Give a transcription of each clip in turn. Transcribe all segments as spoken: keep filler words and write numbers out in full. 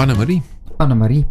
Annemarie. Annemarie.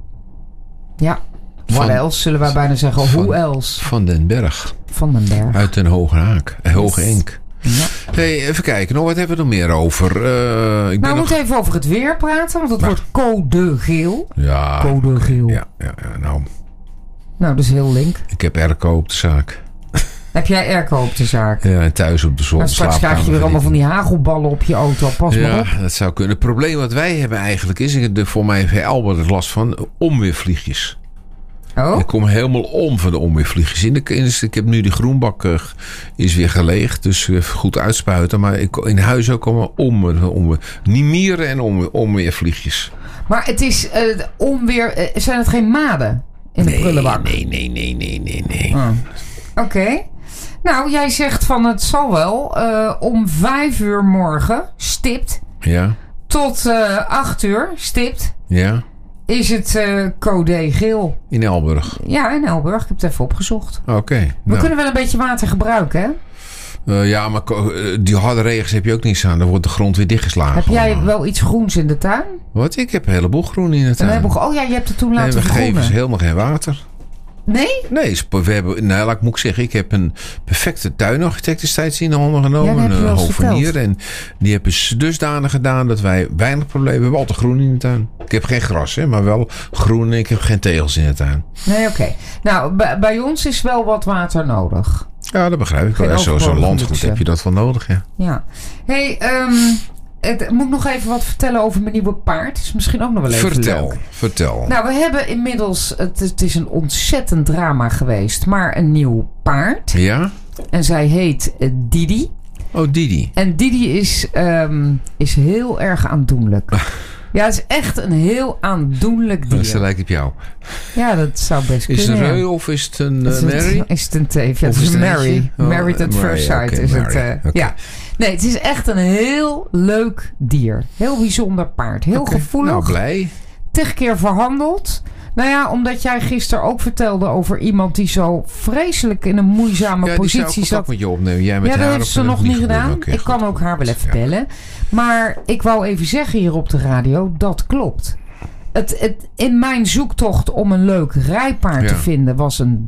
Ja. What else, zullen wij bijna zeggen. Van, Who else? Van den Berg. Van den Berg. Uit Den Hoge Haak. Yes. Hoge Enk. Ja. Hey, even kijken. Nou, wat hebben we nog meer over? Uh, ik nou, ben we nog... moeten even over het weer praten. Want het nou. wordt code geel. Ja. Code geel. Ja, ja, ja, nou. Nou, dat is heel link. Ik heb airco op de zaak. Heb jij airco op de zaak? Ja, en thuis op de zon. Maar straks krijg je weer allemaal van die hagelballen op je auto. Pas ja, maar op. Ja, dat zou kunnen. Het probleem wat wij hebben eigenlijk is... Voor mij heeft Albert er last van onweervliegjes. Oh? Ik kom helemaal om van de onweervliegjes. In de, in de, ik heb nu die groenbak uh, is weer geleegd. Dus uh, goed uitspuiten. Maar ik, in huis ook allemaal om, om, niet mieren en om, onweervliegjes. Maar het is uh, onweer... Uh, zijn het geen maden in nee, de prullenbak? Nee, nee, nee, nee, nee, nee. Oh. Oké. Okay. Nou, jij zegt van het zal wel. Uh, om vijf uur morgen, stipt. Ja. Tot uh, acht uur, stipt. Ja. Is het uh, code geel. In Elburg? Ja, in Elburg. Ik heb het even opgezocht. Oké. Okay, We nou. kunnen wel een beetje water gebruiken, hè? Uh, ja, maar uh, die harde regens heb je ook niets aan. Dan wordt de grond weer dichtgeslagen. Heb jij allemaal. wel iets groens in de tuin? Wat? Ik heb een heleboel groen in de tuin. Heleboel, oh ja, je hebt het toen laten nee, we vergroenen. geven ze helemaal geen water. Nee? Nee, we hebben, nou, laat ik moet ik zeggen, ik heb een perfecte tuinarchitect destijds in de handen genomen. Ja, een uh, hovenier. En die hebben ze dusdanig gedaan dat wij weinig problemen hebben. We hebben altijd groen in de tuin. Ik heb geen gras, hè, maar wel groen en ik heb geen tegels in de tuin. Nee, oké. Okay. Nou, b- bij ons is wel wat water nodig. Ja, dat begrijp ik wel. Zo'n zo landgoed heb je dat wel nodig, ja. Ja. Hey, um, ik moet nog even wat vertellen over mijn nieuwe paard. Is misschien ook nog wel even vertel, leuk. Vertel. Nou, we hebben inmiddels... Het, het is een ontzettend drama geweest. Maar een nieuw paard. Ja? En zij heet uh, Didi. Oh, Didi. En Didi is, um, is heel erg aandoenlijk. Ja, het is echt een heel aandoenlijk dier. Ze lijkt op jou. Ja, dat zou best is kunnen. Is het een ja. reu of is het een uh, is Mary? Het, is het een teef? Ja, of het is een Mary. Oh, Married at Mary, first sight okay, is Mary. het. Uh, okay. Ja. Nee, het is echt een heel leuk dier. Heel bijzonder paard. Heel okay. gevoelig. Nou, blij. Tig keer verhandeld. Nou ja, omdat jij gisteren ook vertelde over iemand die zo vreselijk in een moeizame ja, positie zat. Met je opnemen. Jij met ja, dat haar heeft ze of, nog niet gedaan. Okay, ik goed. kan ook haar wel even bellen. Ja. Maar ik wou even zeggen hier op de radio, dat klopt. Het, het, in mijn zoektocht om een leuk rijpaard ja. te vinden was een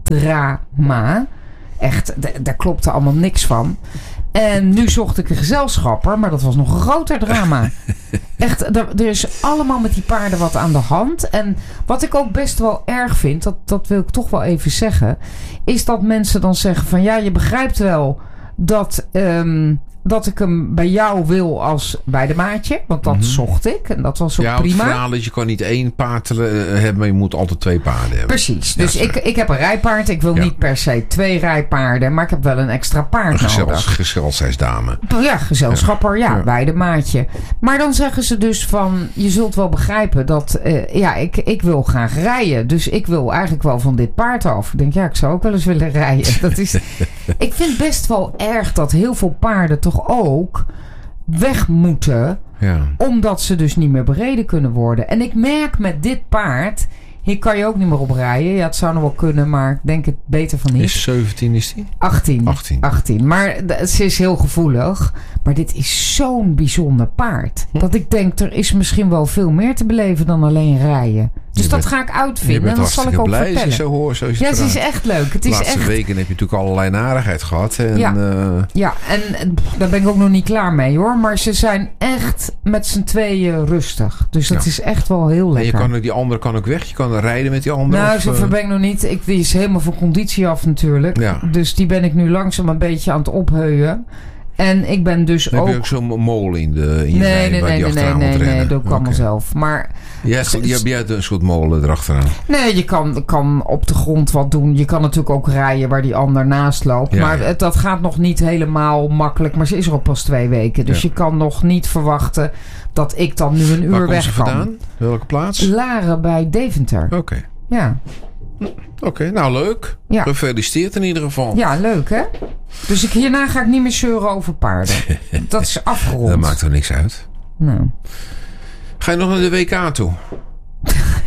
drama. Echt, d- daar klopte allemaal niks van. En nu zocht ik een gezelschapper, maar dat was nog een groter drama. Echt, er, er is allemaal met die paarden wat aan de hand. En wat ik ook best wel erg vind, dat, dat wil ik toch wel even zeggen, is dat mensen dan zeggen van ja, je begrijpt wel dat... Um, dat ik hem bij jou wil als bij de maatje. Want dat mm-hmm. zocht ik. En dat was ook ja, prima. Ja, het verhaal is je kan niet één paard uh, hebben. Maar je moet altijd twee paarden hebben. Precies. Ja, dus ik, ik heb een rijpaard. Ik wil ja. niet per se twee rijpaarden. Maar ik heb wel een extra paard een gezels, nodig. Gezelschapsdame. Ja, gezelschapper. Ja, ja, ja, bij de maatje. Maar dan zeggen ze dus van... Je zult wel begrijpen dat... Uh, ja, ik, ik wil graag rijden. Dus ik wil eigenlijk wel van dit paard af. Ik denk, ja, ik zou ook wel eens willen rijden. Dat is, ik vind best wel erg dat heel veel paarden toch ook... weg moeten. Ja. Omdat ze dus niet meer bereden kunnen worden. En ik merk met dit paard... Hier kan je ook niet meer op rijden. Ja, het zou nog wel kunnen, maar ik denk het beter van niet. Is zeventien, is die? achttien. achttien. achttien. Maar ze is heel gevoelig. Maar dit is zo'n bijzonder paard. Hm. Dat ik denk, er is misschien wel veel meer te beleven dan alleen rijden. Dus je dat bent, ga ik uitvinden. Je bent en dat zal ik ook blij vertellen. Als je zo hoort, zo is het ja, het is echt leuk. Het de is laatste echt... weken heb je natuurlijk allerlei narigheid gehad. En, ja. Uh... ja, en, en daar ben ik ook nog niet klaar mee hoor. Maar ze zijn echt met z'n tweeën rustig. Dus dat ja. is echt wel heel lekker. En je kan ook, die andere kan ook weg. Je kan rijden met die andere. Nou, of, zover ben ik nog niet. Ik, die is helemaal van conditie af natuurlijk. Ja. Dus die ben ik nu langzaam een beetje aan het opheuien. En ik ben dus dan ook... heb je ook zo'n molen in, de, in je nee, wijn, nee, waar nee, die nee, achteraan nee, moet nee, rennen. nee, dat kan okay. allemaal zelf. Maar... Ja, je hebt een soort molen erachteraan. Nee, je kan, kan op de grond wat doen. Je kan natuurlijk ook rijden waar die ander naast loopt. Ja, maar ja. Het, dat gaat nog niet helemaal makkelijk. Maar ze is er ook pas twee weken. Dus ja. je kan nog niet verwachten dat ik dan nu een uur waar weg kan. kan. Vandaan? Welke plaats? Laren bij Deventer. Oké. Okay. Ja. Oké, okay, nou leuk. Ja. Gefeliciteerd in ieder geval. Ja, leuk hè? Dus ik, hierna ga ik niet meer zeuren over paarden. Dat is afgerond. Dat maakt er niks uit. Nou. Ga je nog naar de W K toe?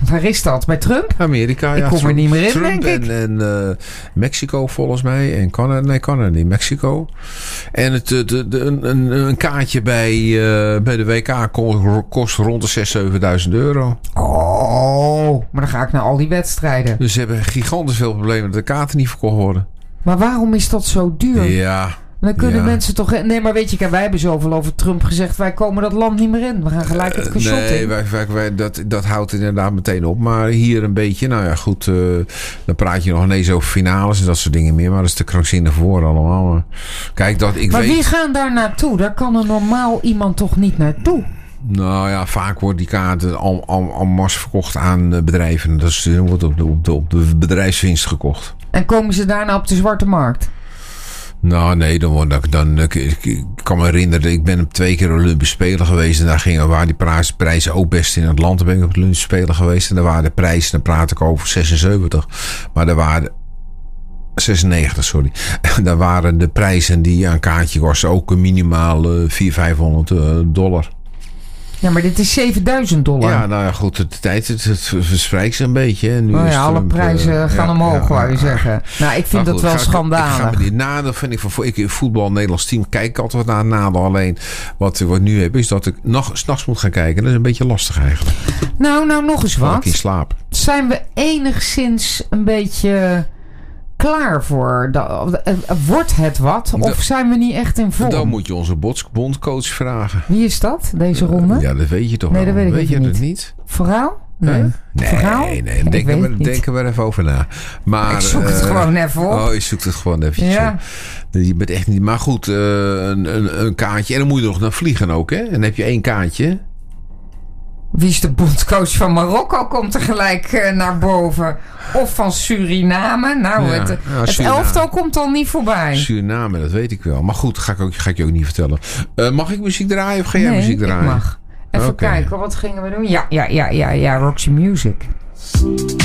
Waar is dat? Bij Trump? Amerika, ja. Ik kom er niet meer in, Trump denk ik. En, en uh, Mexico volgens mij. En Canada. Nee, Canada niet. Mexico. En het, de, de, de, een, een kaartje bij, uh, bij de W K kost rond de zesduizend, zevenduizend euro. Oh, maar dan ga ik naar al die wedstrijden. Dus ze hebben gigantisch veel problemen dat de kaarten niet verkocht worden. Maar waarom is dat zo duur? Ja... Dan kunnen ja. mensen toch... Nee, maar weet je, kijk, wij hebben zoveel over Trump gezegd. Wij komen dat land niet meer in. We gaan gelijk het cachot uh, nee, in. Wij, wij, wij, dat, dat houdt inderdaad meteen op. Maar hier een beetje... Nou ja, goed. Uh, dan praat je nog ineens over finales en dat soort dingen meer. Maar dat is te krankzinnig voor allemaal. Maar, kijk, dat ik maar weet... wie gaan daar naartoe? Daar kan een normaal iemand toch niet naartoe? Nou ja, vaak wordt die kaarten al, al, al mars verkocht aan bedrijven. Dat is, wordt op de, op, de, op de bedrijfswinst gekocht. En komen ze daarna op de zwarte markt? Nou, nee, dan, dan, dan ik, ik kan me herinneren, ik ben op twee keer Olympische Spelen geweest. En daar gingen, waren die prijzen ook best in het land. Dan ben ik op de Olympische Spelen geweest. En daar waren de prijzen, dan praat ik over zesenzeventig. Maar daar waren... zesennegentig, sorry. Daar waren de prijzen die aan kaartje kosten ook een minimaal vierhonderd, vijfhonderd dollar. Ja, maar dit is zevenduizend dollar. Ja, nou ja, goed. De tijd het, het verspreidt zich een beetje. En nu oh ja, is alle Trump, prijzen uh, gaan ja, omhoog, ja, wou je zeggen. Nou, ik vind dat wel schandalig. Ik ga me die nadeel, vind ik, van ik in voetbal, Nederlands team, kijk ik altijd naar een nadeel. Alleen, wat ik nu heb, is dat ik nog 's nachts moet gaan kijken. Dat is een beetje lastig eigenlijk. Nou, nou, nog eens wat. Val ik in slaap. Zijn we enigszins een beetje... klaar voor? Wordt het wat? Of de, zijn we niet echt in vorm? Dan moet je onze bondcoach vragen. Wie is dat, deze ronde? Uh, ja, dat weet je toch nee, wel. Dat weet, weet je niet. het niet? Verhaal? Nee. Huh? Nee, Verhaal? nee, nee. Denken we, denken we er even over na. Maar, ik zoek het uh, gewoon even op. Oh, je zoekt het gewoon eventjes ja. op. Je bent echt niet... Maar goed, uh, een, een, een kaartje. En dan moet je er nog naar vliegen ook, hè? En dan heb je één kaartje. Wie is de bondscoach van Marokko? Komt er gelijk uh, naar boven. Of van Suriname. Nou, ja, het, ja, het Suriname. Elftal komt dan niet voorbij. Suriname, dat weet ik wel. Maar goed, ga ik, ook, ga ik je ook niet vertellen. Uh, mag ik muziek draaien of ga jij nee, muziek draaien? Ik mag. Even okay. kijken, wat gingen we doen? Ja, ja, ja, ja, ja, Roxy Music.